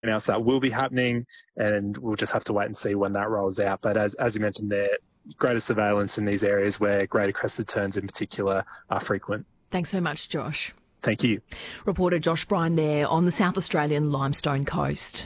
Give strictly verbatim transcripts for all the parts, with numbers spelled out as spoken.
announced that will be happening, and we'll just have to wait and see when that rolls out. But as, as you mentioned there, greater surveillance in these areas where greater crested terns in particular are frequent. Thanks so much, Josh. Thank you. Reporter Josh Bryan there on the South Australian Limestone Coast.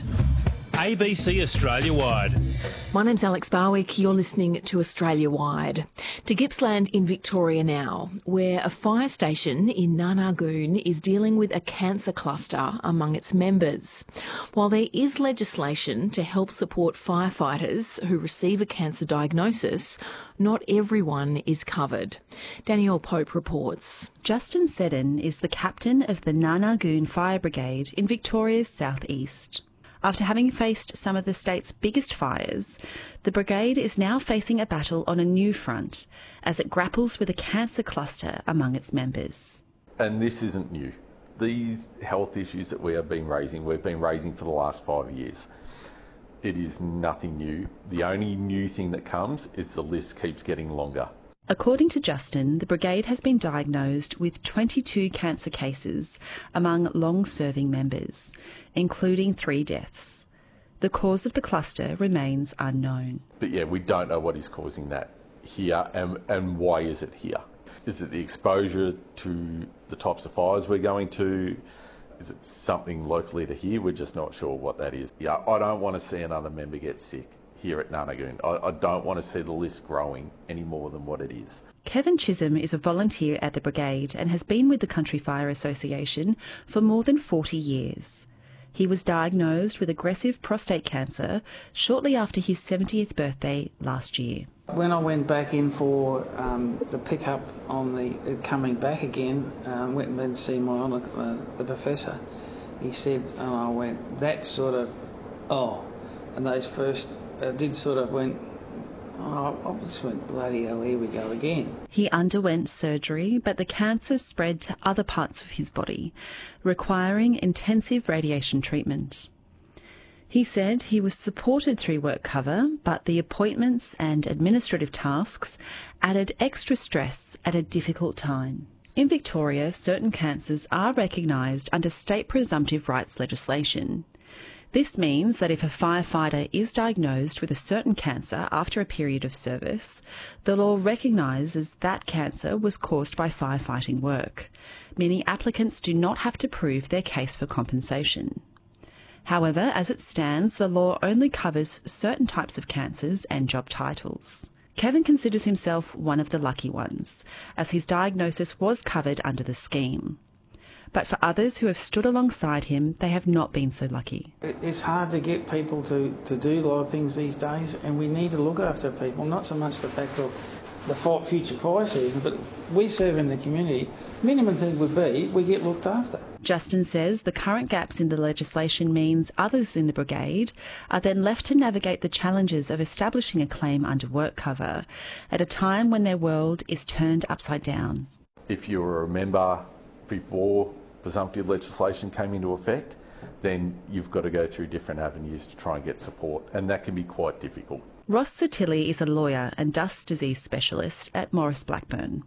A B C Australia Wide. My name's Alex Barwick. You're listening to Australia Wide. To Gippsland in Victoria now, where a fire station in Nanagoon is dealing with a cancer cluster among its members. While there is legislation to help support firefighters who receive a cancer diagnosis, not everyone is covered. Danielle Pope reports. Justin Seddon is the captain of the Nanagoon Fire Brigade in Victoria's southeast. After having faced some of the state's biggest fires, the brigade is now facing a battle on a new front as it grapples with a cancer cluster among its members. And this isn't new. These health issues that we have been raising, we've been raising for the last five years. It is nothing new. The only new thing that comes is the list keeps getting longer. According to Justin, the brigade has been diagnosed with twenty-two cancer cases among long-serving members, including three deaths. The cause of the cluster remains unknown. But yeah, we don't know what is causing that here, and, and why is it here? Is it the exposure to the types of fires we're going to? Is it something locally to here? We're just not sure what that is. Yeah, I don't want to see another member get sick here at Nanagoon. I, I don't want to see the list growing any more than what it is. Kevin Chisholm is a volunteer at the brigade and has been with the Country Fire Association for more than forty years. He was diagnosed with aggressive prostate cancer shortly after his seventieth birthday last year. When I went back in for um, the pickup on the uh, coming back again, um, went and went to see my honour, uh, the professor, he said, and I went, that sort of, oh, and those first, uh, did sort of went, oh, I just went, bloody hell, here we go again. He underwent surgery, but the cancer spread to other parts of his body, requiring intensive radiation treatment. He said he was supported through work cover, but the appointments and administrative tasks added extra stress at a difficult time. In Victoria, certain cancers are recognised under state presumptive rights legislation. This means that if a firefighter is diagnosed with a certain cancer after a period of service, the law recognises that cancer was caused by firefighting work, meaning applicants do not have to prove their case for compensation. However, as it stands, the law only covers certain types of cancers and job titles. Kevin considers himself one of the lucky ones, as his diagnosis was covered under the scheme. But for others who have stood alongside him, they have not been so lucky. It's hard to get people to, to do a lot of things these days, and we need to look after people, not so much the fact of the future fire season, but we serve in the community. Minimum thing would be we get looked after. Justin says the current gaps in the legislation means others in the brigade are then left to navigate the challenges of establishing a claim under work cover at a time when their world is turned upside down. If you were a member before presumptive legislation came into effect, then you've got to go through different avenues to try and get support, and that can be quite difficult. Ross Satilli is a lawyer and dust disease specialist at Maurice Blackburn.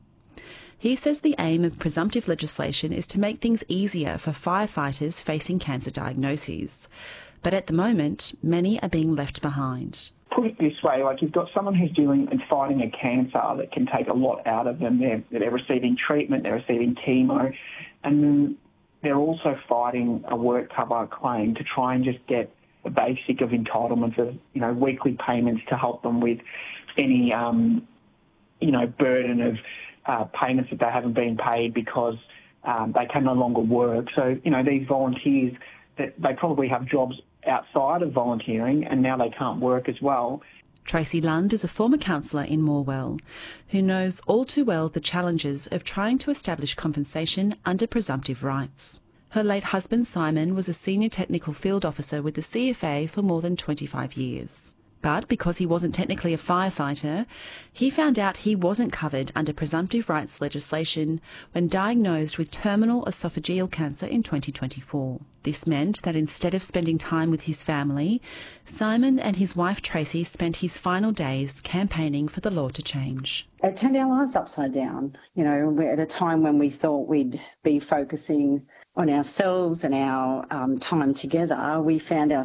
He says the aim of presumptive legislation is to make things easier for firefighters facing cancer diagnoses. But at the moment, many are being left behind. Put it this way, like you've got someone who's dealing and fighting a cancer that can take a lot out of them. They're, they're receiving treatment, they're receiving chemo, and then they're also fighting a work cover claim to try and just get the basic of entitlements of, you know, weekly payments to help them with any, um, you know, burden of uh, payments that they haven't been paid because um, they can no longer work. So, you know, these volunteers, that they probably have jobs outside of volunteering and now they can't work as well. Tracy Lund is a former councillor in Morwell who knows all too well the challenges of trying to establish compensation under presumptive rights. Her late husband Simon was a senior technical field officer with the C F A for more than twenty-five years. But because he wasn't technically a firefighter, he found out he wasn't covered under presumptive rights legislation when diagnosed with terminal esophageal cancer in twenty twenty-four. This meant that instead of spending time with his family, Simon and his wife Tracy spent his final days campaigning for the law to change. It turned our lives upside down. You know, we're at a time when we thought we'd be focusing on ourselves and our um, time together. We found ourselves